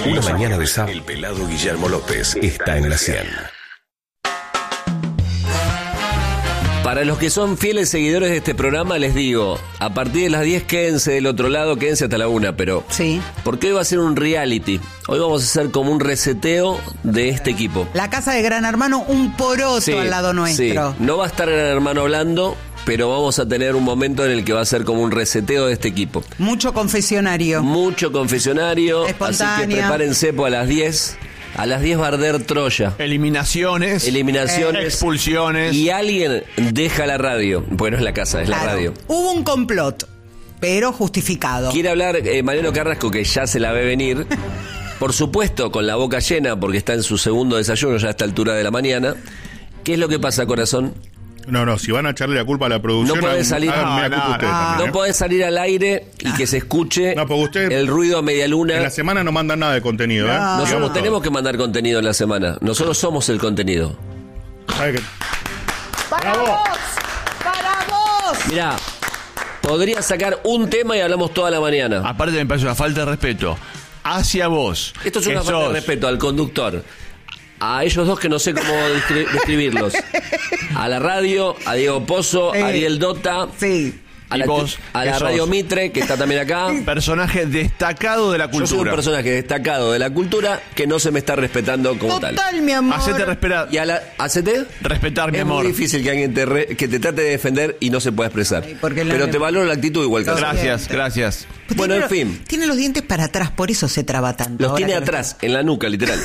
Una mañana de sábado, el pelado Guillermo López está en la 100. Para los que son fieles seguidores de este programa, les digo, a partir de las 10 quédense del otro lado, quédense hasta la 1, pero... Sí. Porque hoy va a ser un reality. Hoy vamos a hacer como un reseteo de este equipo. La casa de Gran Hermano, un poroto al lado nuestro. Sí. No va a estar Gran Hermano hablando, pero vamos a tener un momento en el que va a ser como un reseteo de este equipo. Mucho confesionario. Mucho confesionario. Espontánea. Así que prepárense pues a las 10. A las 10 Barder Troya. Eliminaciones. Expulsiones. Y alguien deja la radio. Porque no es la casa, es la radio. Hubo un complot, pero justificado. Quiere hablar Mariano Carrasco, que ya se la ve venir. Por supuesto, con la boca llena, porque está en su segundo desayuno ya a esta altura de la mañana. ¿Qué es lo que pasa, corazón? No, si van a echarle la culpa a la producción, no podés salir, no podés salir al aire y que se escuche el ruido a media luna. En la semana no mandan nada de contenido, ¿eh? Nosotros tenemos que mandar contenido en la semana. Nosotros somos el contenido. ¡Para vos! Mirá, podría sacar un tema y hablamos toda la mañana. Aparte me parece una falta de respeto hacia vos. Esto es una falta de respeto al conductor. A ellos dos que no sé cómo describirlos. A la radio, a Diego Pozo, a Ariel Dota. Sí. A la Radio Mitre, que está también acá. Personaje destacado de la cultura. Yo soy un personaje destacado de la cultura que no se me está respetando como tal. Total, mi amor. Hacete respetar. ¿Hacete? Respetar, mi amor. Es muy difícil que alguien que te trate de defender y no se pueda expresar. Pero te valoro la actitud igual que Gracias. Bueno, en fin. Tiene los dientes para atrás, por eso se traba tanto. Los tiene atrás, en la nuca, literal.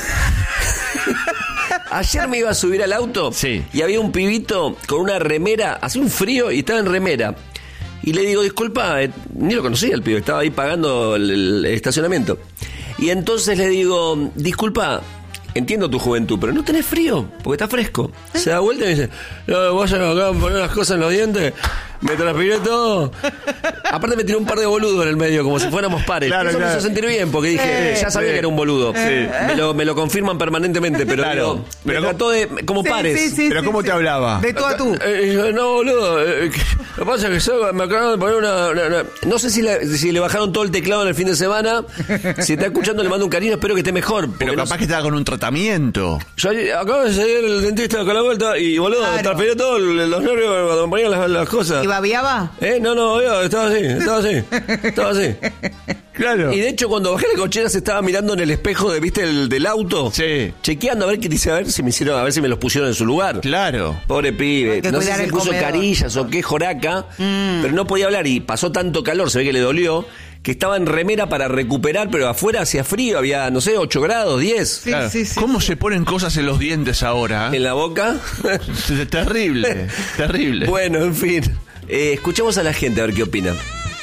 Ayer me iba a subir al auto y había un pibito con una remera, hacía un frío y estaba en remera. Y le digo, disculpa, ni lo conocía el pibe, estaba ahí pagando el estacionamiento. Y entonces le digo, disculpa, entiendo tu juventud, pero no tenés frío, porque está fresco. Se da vuelta y me dice, no, vayan acá a poner las cosas en los dientes. Me transpiré todo. Aparte me tiró un par de boludos en el medio, como si fuéramos pares. Eso me hizo sentir bien, porque dije, ya sabía que era un boludo. Me lo confirman permanentemente, pero me trató de como pares. Pero ¿cómo te hablaba? De tú a tú. No, boludo. Lo que pasa es que me acaban de poner una... No sé si le bajaron todo el teclado en el fin de semana. Si está escuchando, le mando un cariño, espero que esté mejor. Pero capaz que estaba con un tratamiento. Yo acabo de salir el dentista con la vuelta y, boludo, transferí todos los nervios cuando me ponían las cosas. ¿Y babiaba? No, estaba así. Claro. Y de hecho, cuando bajé la cochera se estaba mirando en el espejo del auto. Sí. Chequeando a ver qué dice, a ver si me los pusieron en su lugar. Claro. Pobre pibe. No sé si se puso comedor. carillas o qué joraca, pero no podía hablar y pasó tanto calor, se ve que le dolió, que estaba en remera para recuperar, pero afuera hacía frío, había, no sé, 8 grados, 10. Sí, claro. sí. ¿Cómo se ponen cosas en los dientes ahora? ¿En la boca? Terrible. Bueno, en fin. Escuchemos a la gente a ver qué opina.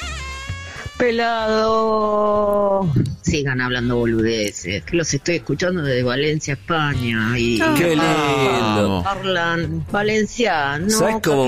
Pelado. Sigan hablando boludeces. Que los estoy escuchando desde Valencia, España. Y qué lindo. Hablan valenciano. ¿Sabes cómo?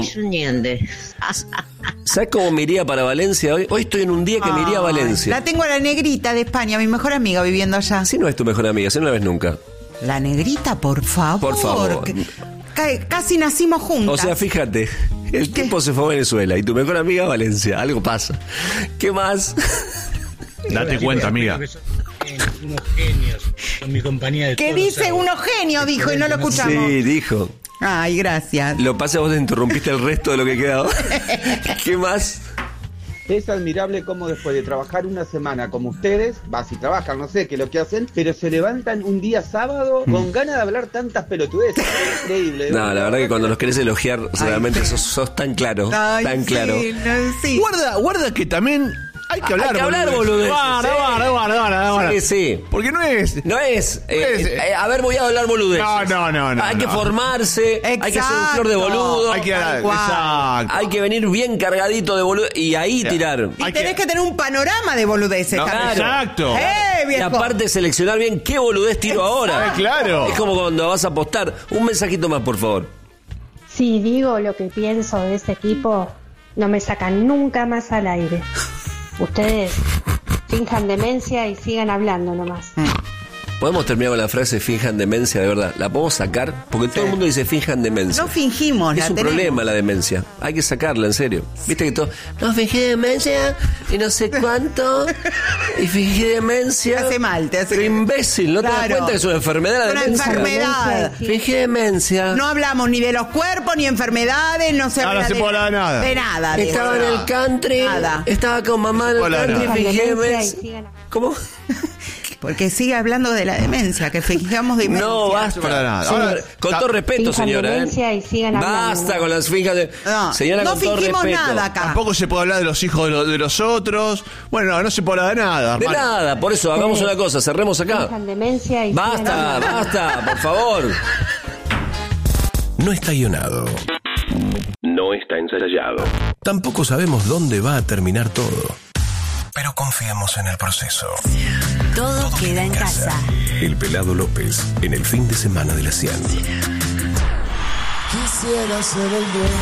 ¿Sabes cómo me iría para Valencia hoy? Hoy estoy en un día que me iría a Valencia. La tengo a la negrita de España, mi mejor amiga viviendo allá. Si no es tu mejor amiga, si no la ves nunca. La negrita, por favor. Por favor. Casi nacimos juntas. O sea, fíjate, el tipo se fue a Venezuela y tu mejor amiga a Valencia. Algo pasa. ¿Qué más? Date cuenta, amiga. Unos genios con mi compañía de ¿Qué dice unos genios? Dijo y no lo escuchamos. Sí, dijo. Ay, gracias. Lo pasa, vos te interrumpiste el resto de lo que quedaba. ¿Qué más? Es admirable cómo después de trabajar una semana como ustedes, si trabajan, no sé qué es lo que hacen, pero se levantan un día sábado con ganas de hablar tantas pelotudeces. Es increíble. No, la verdad que cuando los querés elogiar, realmente sos tan claro. Ay, tan claro. Sí. Guarda que también hay que hablar boludeces. Guarda. Sí. Porque no es. A ver, voy a hablar boludeces. No. Hay que formarse, hay que ser un flor de boludo. Exacto. Hay que venir bien cargadito de boludo y ahí tirar. Y tenés que tener un panorama de boludeces también. Exacto. Y Viejo. aparte seleccionar bien qué boludez tiro ahora. Claro. Es como cuando vas a apostar. Un mensajito más, por favor. Si digo lo que pienso de ese equipo, no me sacan nunca más al aire. Ustedes finjan demencia y sigan hablando nomás. Podemos terminar con la frase finjan demencia, de verdad. ¿La podemos sacar? Porque todo el mundo dice finjan demencia. No fingimos, Es un problema la demencia. Hay que sacarla, en serio. Viste que todo. No, fingí demencia y no sé cuánto. Y fingí demencia. Te hace mal, te hace Pero imbécil, ¿no te das Claro. cuenta que es una enfermedad la Una demencia? enfermedad. Fingí demencia. No hablamos ni de los cuerpos, ni enfermedades, no se Ahora habla se puede hablar de nada. De nada. Estaba en el country. Nada. Estaba con mamá en el Hola, country. nada. Fingí Demencia y demencia. sigan- ¿Cómo? Porque sigue hablando de la demencia, que fijamos demencia. No, basta. Para nada. Señora, Ahora, con todo respeto, Finjan señora. demencia y sigan hablando. Basta con las finjas de. No, Señora, no con todo fingimos respeto. nada acá. Tampoco se puede hablar de los hijos de los otros. Bueno, no se puede hablar de nada. De hermano. nada, por eso hagamos una cosa, cerremos acá. Finjan demencia y sigan Basta, hablando. basta, por favor. No está guionado. No está ensayado. Tampoco sabemos dónde va a terminar todo. Pero confiamos en el proceso. Todo queda en casa. El Pelado López en el fin de semana de la 100. Quisiera ser el dueño